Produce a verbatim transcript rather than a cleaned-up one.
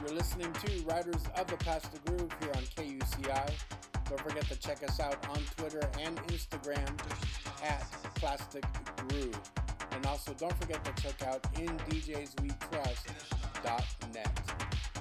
You're listening to Riders of the Plastic Groove here on K U C I. Don't forget to check us out on Twitter and Instagram at Plastic Groove. And also don't forget to check out in D Js We Trust dot net.